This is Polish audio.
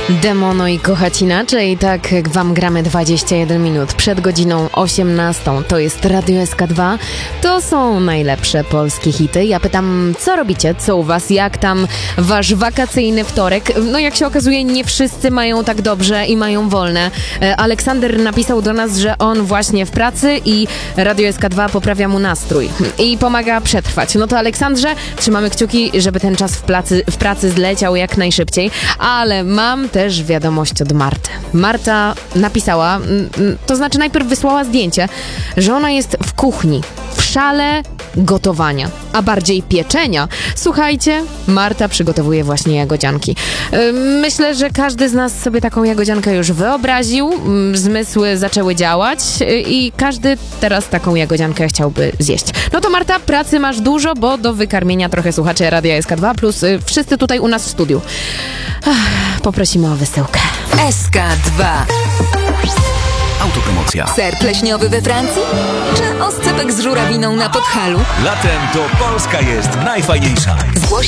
Demono i kochać inaczej, tak jak wam gramy 21 minut przed godziną 18. To jest Radio SK2, to są najlepsze polskie hity. Ja pytam, co robicie, co u was, jak tam wasz wakacyjny wtorek? No jak się okazuje, nie wszyscy mają tak dobrze i mają wolne. Aleksander napisał do nas, że on właśnie w pracy i Radio SK2 poprawia mu nastrój i pomaga przetrwać. No to Aleksandrze, trzymamy kciuki, żeby ten czas w pracy zleciał jak najszybciej, ale mam też wiadomość od Marty. Marta napisała, to znaczy najpierw wysłała zdjęcie, że ona jest w kuchni, w szale gotowania, a bardziej pieczenia. Słuchajcie, Marta przygotowuje właśnie jagodzianki. Myślę, że każdy z nas sobie taką jagodziankę już wyobraził, zmysły zaczęły działać i każdy teraz taką jagodziankę chciałby zjeść. No to Marta, pracy masz dużo, bo do wykarmienia trochę słuchaczy Radia SK2, plus wszyscy tutaj u nas w studiu. Poprosimy o wysyłkę. SK2. Autopromocja. Ser pleśniowy we Francji? Czy oscypek z żurawiną na Podhalu? Latem to Polska jest najfajniejsza.